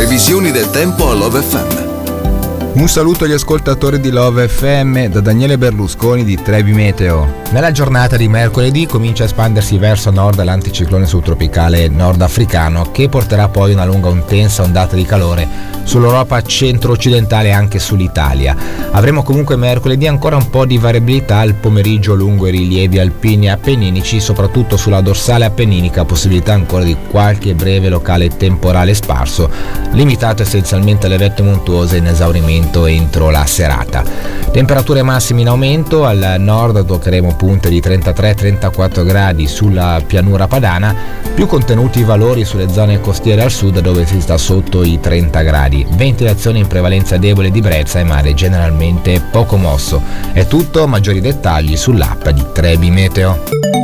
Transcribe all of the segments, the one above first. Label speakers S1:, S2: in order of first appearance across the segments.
S1: Previsioni del tempo a Love FM.
S2: Un saluto agli ascoltatori di Love FM da Daniele Berlusconi di Trebi Meteo. Nella giornata di mercoledì comincia a espandersi verso nord l'anticiclone subtropicale nordafricano, che porterà poi una lunga intensa ondata di calore sull'Europa centro-occidentale e anche sull'Italia. Avremo comunque mercoledì ancora un po' di variabilità al pomeriggio lungo i rilievi alpini e appenninici, soprattutto sulla dorsale appenninica, possibilità ancora di qualche breve locale temporale sparso, limitato essenzialmente alle vette montuose in esaurimento entro la serata. Temperature massime in aumento, al nord toccheremo punte di 33-34 gradi sulla pianura padana, più contenuti i valori sulle zone costiere al sud dove si sta sotto i 30 gradi. Ventilazione in prevalenza debole di brezza e mare generalmente poco mosso. È tutto, maggiori dettagli sull'app di Trebi Meteo.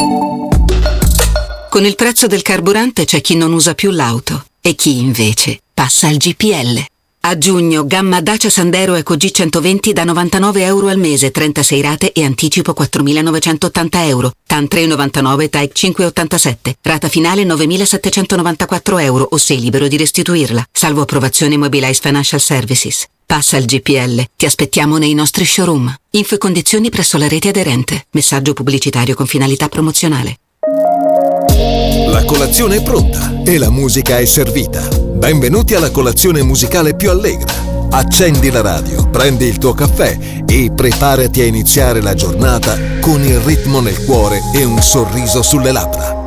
S3: Con il prezzo del carburante c'è chi non usa più l'auto e chi invece passa al GPL. A giugno, gamma Dacia Sandero Eco G120 da €99 al mese, 36 rate e anticipo €4.980. TAN 3,99, TAEC 5,87. Rata finale €9.794 o sei libero di restituirla. Salvo approvazione Mobilize Financial Services. Passa al GPL. Ti aspettiamo nei nostri showroom. Info e condizioni presso la rete aderente. Messaggio pubblicitario con finalità promozionale.
S1: La colazione è pronta e la musica è servita. Benvenuti alla colazione musicale più allegra. Accendi la radio, prendi il tuo caffè e preparati a iniziare la giornata con il ritmo nel cuore e un sorriso sulle labbra.